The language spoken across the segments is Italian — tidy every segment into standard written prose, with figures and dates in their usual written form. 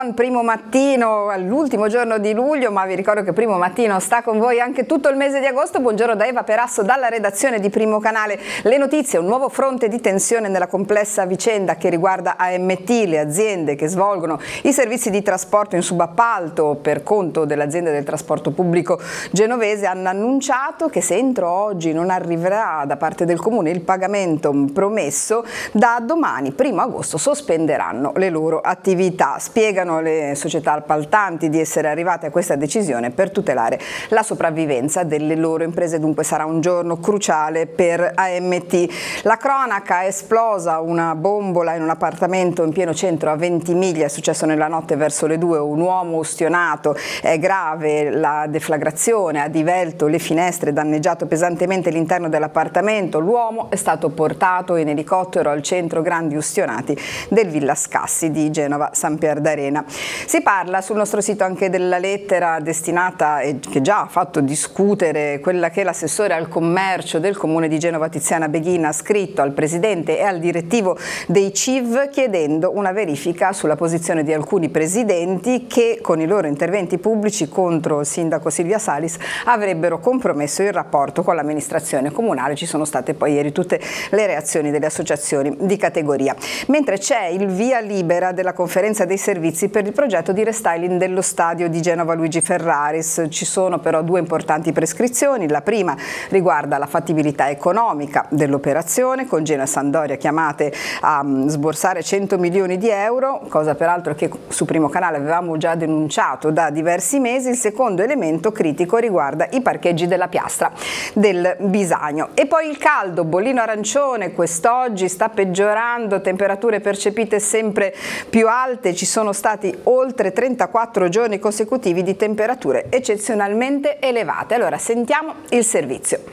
Primo Mattino, all'ultimo giorno di luglio, ma vi ricordo che Primo Mattino sta con voi anche tutto il mese di agosto. Buongiorno da Eva Perasso dalla redazione di Primo Canale. Le notizie, un nuovo fronte di tensione nella complessa vicenda che riguarda AMT, le aziende che svolgono i servizi di trasporto in subappalto per conto dell'azienda del trasporto pubblico genovese, hanno annunciato che se entro oggi non arriverà da parte del comune il pagamento promesso, da domani 1 agosto sospenderanno le loro attività. Spiegano le società appaltanti di essere arrivate a questa decisione per tutelare la sopravvivenza delle loro imprese, dunque sarà un giorno cruciale per AMT. La cronaca: è esplosa una bombola in un appartamento in pieno centro a Ventimiglia, è successo nella notte verso le 2, un uomo ustionato, è grave la deflagrazione, ha divelto le finestre, danneggiato pesantemente l'interno dell'appartamento, l'uomo è stato portato in elicottero al centro grandi ustionati del Villa Scassi di Genova San Pier d'Arena. Si parla sul nostro sito anche della lettera destinata e che già ha fatto discutere quella che l'assessore al commercio del comune di Genova Tiziana Beghina ha scritto al presidente e al direttivo dei CIV chiedendo una verifica sulla posizione di alcuni presidenti che con i loro interventi pubblici contro il sindaco Silvia Salis avrebbero compromesso il rapporto con l'amministrazione comunale. Ci sono state poi ieri tutte le reazioni delle associazioni di categoria. Mentre c'è il via libera della conferenza dei servizi per il progetto di restyling dello stadio di Genova Luigi Ferraris. Ci sono però 2 importanti prescrizioni. La prima riguarda la fattibilità economica dell'operazione, con Genoa e Sampdoria chiamate a sborsare 100 milioni di euro, cosa peraltro che su Primo Canale avevamo già denunciato da diversi mesi. Il secondo elemento critico riguarda i parcheggi della piastra del Bisagno. E poi il caldo, bollino arancione, quest'oggi sta peggiorando, temperature percepite sempre più alte, ci sono stati oltre 34 giorni consecutivi di temperature eccezionalmente elevate. Allora sentiamo il servizio.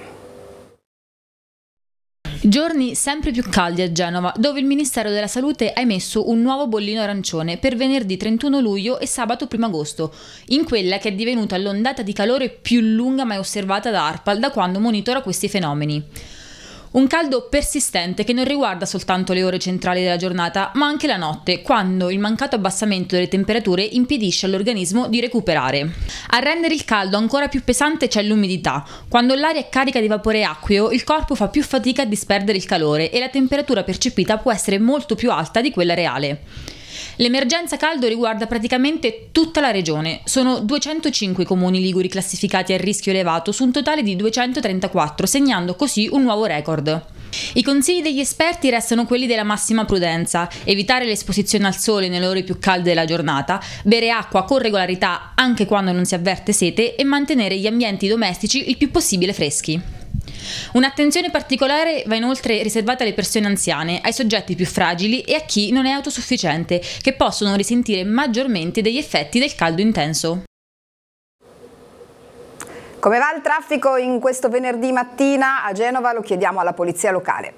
Giorni sempre più caldi a Genova, dove il Ministero della Salute ha emesso un nuovo bollino arancione per venerdì 31 luglio e sabato 1 agosto, in quella che è divenuta l'ondata di calore più lunga mai osservata da ARPAL da quando monitora questi fenomeni. Un caldo persistente che non riguarda soltanto le ore centrali della giornata, ma anche la notte, quando il mancato abbassamento delle temperature impedisce all'organismo di recuperare. A rendere il caldo ancora più pesante c'è l'umidità. Quando l'aria è carica di vapore acqueo, il corpo fa più fatica a disperdere il calore e la temperatura percepita può essere molto più alta di quella reale. L'emergenza caldo riguarda praticamente tutta la regione. Sono 205 i comuni liguri classificati a rischio elevato su un totale di 234, segnando così un nuovo record. I consigli degli esperti restano quelli della massima prudenza: evitare l'esposizione al sole nelle ore più calde della giornata, bere acqua con regolarità anche quando non si avverte sete e mantenere gli ambienti domestici il più possibile freschi. Un'attenzione particolare va inoltre riservata alle persone anziane, ai soggetti più fragili e a chi non è autosufficiente, che possono risentire maggiormente degli effetti del caldo intenso. Come va il traffico in questo venerdì mattina a Genova? Lo chiediamo alla polizia locale.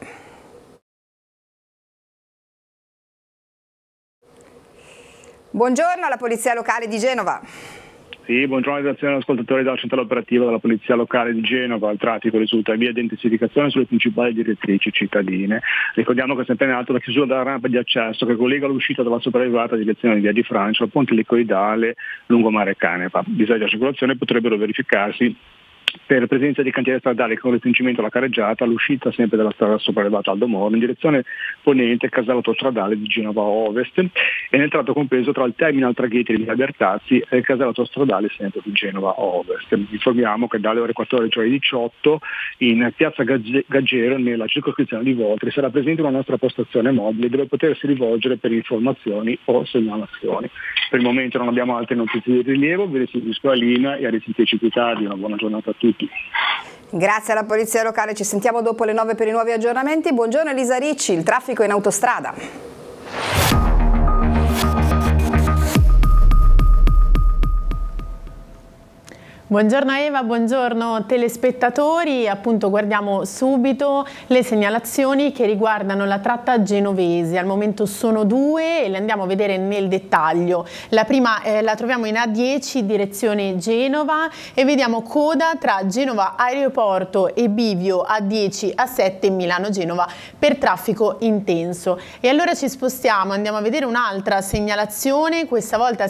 Buongiorno alla polizia locale di Genova. Sì, buongiorno redazione ascoltatori della centrale operativa della Polizia Locale di Genova. Il traffico risulta in via di intensificazione sulle principali direttrici cittadine. Ricordiamo che è sempre in atto la chiusura della rampa di accesso che collega l'uscita dalla sopraelevata direzione di via di Francia al ponte licoidale lungomare Canepa. Disagi di circolazione potrebbero verificarsi per presenza di cantieri stradali con restringimento alla carreggiata all'uscita sempre dalla strada sopraelevata Aldo Moro in direzione ponente casale autostradale di Genova Ovest e nel tratto compreso tra il terminal traghetti di via Bertazzi e il casale autostradale sempre di Genova Ovest. Informiamo che dalle ore 14 alle 18 in piazza Gaggero nella circoscrizione di Voltri sarà presente una nostra postazione mobile dove potersi rivolgere per informazioni o segnalazioni. Per il momento non abbiamo altre notizie di rilievo, vi restituisco la linea e a risentirci più tardi. Una buona giornata a tutti. Grazie alla Polizia Locale, ci sentiamo dopo le 9 per i nuovi aggiornamenti. Buongiorno Elisa Ricci, il traffico in autostrada. Buongiorno Eva, buongiorno telespettatori. Appunto guardiamo subito le segnalazioni che riguardano la tratta genovese. Al momento sono due e le andiamo a vedere nel dettaglio. La prima la troviamo in A10 direzione Genova e vediamo coda tra Genova Aeroporto e Bivio A10 A7 Milano-Genova per traffico intenso. E allora ci spostiamo, andiamo a vedere un'altra segnalazione, questa volta